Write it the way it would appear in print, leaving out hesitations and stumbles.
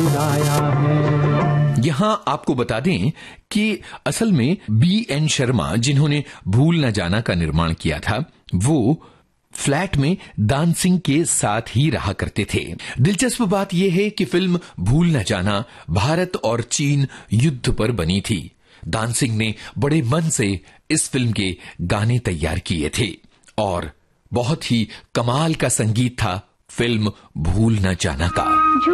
सुनाया है। यहाँ आपको बता दें कि असल में B.N. शर्मा, जिन्होंने भूल न जाना का निर्माण किया था, वो फ्लैट में दान सिंह के साथ ही रहा करते थे। दिलचस्प बात यह है कि फिल्म भूल न जाना भारत और चीन युद्ध पर बनी थी। दान सिंह ने बड़े मन से इस फिल्म के गाने तैयार किए थे और बहुत ही कमाल का संगीत था फिल्म भूल न जाना का।